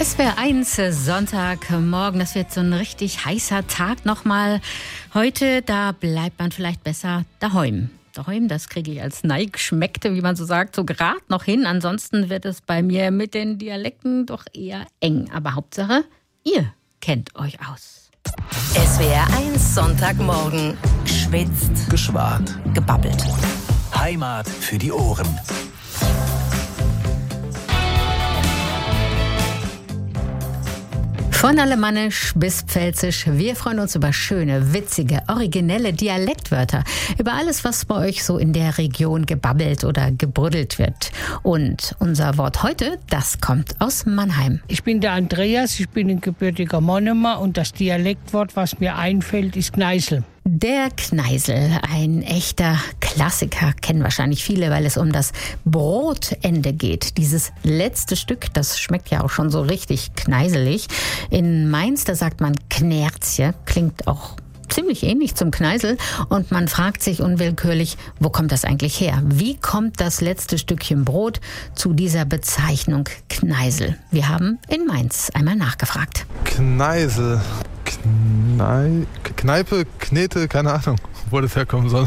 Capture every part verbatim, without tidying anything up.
Es wäre eins, Sonntagmorgen, das wird so ein richtig heißer Tag nochmal. Heute, da bleibt man vielleicht besser daheim. Daheim, das kriege ich als Neigschmeckte, wie man so sagt, so gerade noch hin. Ansonsten wird es bei mir mit den Dialekten doch eher eng. Aber Hauptsache, ihr kennt euch aus. Es wäre eins, Sonntagmorgen. Geschwitzt. Geschwart. Gebabbelt. Heimat für die Ohren. Von Alemannisch bis Pfälzisch, wir freuen uns über schöne, witzige, originelle Dialektwörter. Über alles, was bei euch so in der Region gebabbelt oder gebrüddelt wird. Und unser Wort heute, das kommt aus Mannheim. Ich bin der Andreas, ich bin ein gebürtiger Monnemer und das Dialektwort, was mir einfällt, ist Kneißl. Der Kneißl, ein echter Klassiker, kennen wahrscheinlich viele, weil es um das Brotende geht. Dieses letzte Stück, das schmeckt ja auch schon so richtig kneißelig. In Mainz, da sagt man Knerzje, klingt auch ziemlich ähnlich zum Kneißl und man fragt sich unwillkürlich, wo kommt das eigentlich her? Wie kommt das letzte Stückchen Brot zu dieser Bezeichnung Kneißl? Wir haben in Mainz einmal nachgefragt. Kneißl. Knei Kneipe, Knete, keine Ahnung, wo das herkommen soll.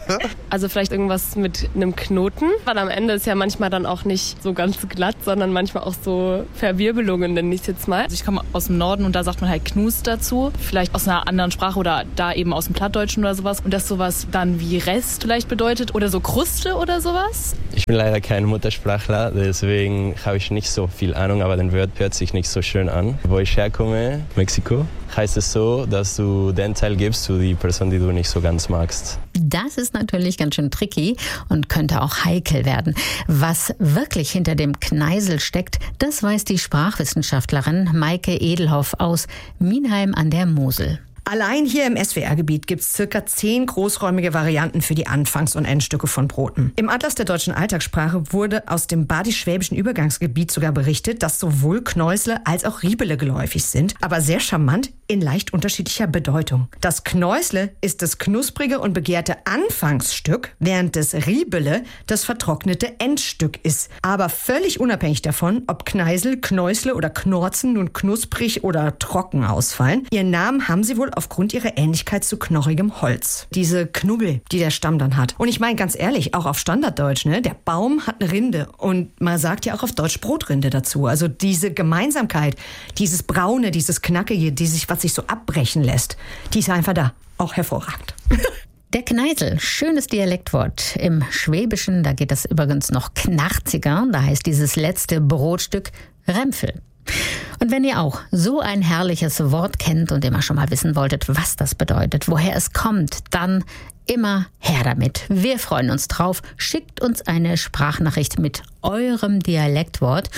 Also vielleicht irgendwas mit einem Knoten, weil am Ende ist ja manchmal dann auch nicht so ganz glatt, sondern manchmal auch so Verwirbelungen, nenne ich es jetzt mal. Also ich komme aus dem Norden und da sagt man halt Knus dazu, vielleicht aus einer anderen Sprache oder da eben aus dem Plattdeutschen oder sowas. Und das sowas dann wie Rest vielleicht bedeutet oder so Kruste oder sowas. Ich bin leider kein Muttersprachler, deswegen habe ich nicht so viel Ahnung, aber den Wort hört sich nicht so schön an. Wo ich herkomme, Mexiko, heißt es so, dass du den Teil gibst zu die Person, die du nicht so ganz magst. Das ist natürlich ganz schön tricky und könnte auch heikel werden. Was wirklich hinter dem Kneißl steckt, das weiß die Sprachwissenschaftlerin Maike Edelhoff aus Minheim an der Mosel. Allein hier im S W R-Gebiet gibt es circa zehn großräumige Varianten für die Anfangs- und Endstücke von Broten. Im Atlas der deutschen Alltagssprache wurde aus dem badisch-schwäbischen Übergangsgebiet sogar berichtet, dass sowohl Knäusle als auch Riebele geläufig sind, aber sehr charmant in leicht unterschiedlicher Bedeutung. Das Knäusle ist das knusprige und begehrte Anfangsstück, während das Riebele das vertrocknete Endstück ist. Aber völlig unabhängig davon, ob Kneißl, Knäusle oder Knorzen nun knusprig oder trocken ausfallen, ihren Namen haben sie wohl aufgrund ihrer Ähnlichkeit zu knorrigem Holz. Diese Knubbel, die der Stamm dann hat. Und ich meine ganz ehrlich, auch auf Standarddeutsch, ne? Der Baum hat eine Rinde und man sagt ja auch auf Deutsch Brotrinde dazu. Also diese Gemeinsamkeit, dieses Braune, dieses Knackige, die sich, was sich so abbrechen lässt, die ist einfach da. Auch hervorragend. Der Kneißl, schönes Dialektwort. Im Schwäbischen, da geht das übrigens noch knarziger. Da heißt dieses letzte Brotstück Rempfel. Und wenn ihr auch so ein herrliches Wort kennt und immer schon mal wissen wolltet, was das bedeutet, woher es kommt, dann immer her damit. Wir freuen uns drauf. Schickt uns eine Sprachnachricht mit eurem Dialektwort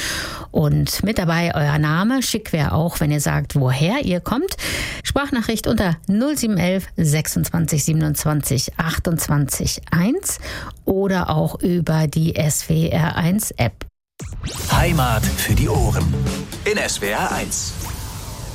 und mit dabei euer Name. Schick wäre auch, wenn ihr sagt, woher ihr kommt. Sprachnachricht unter null sieben eins eins sechsundzwanzig siebenundzwanzig achtundzwanzig eins oder auch über die S W R eins App. Heimat für die Ohren in S W R eins.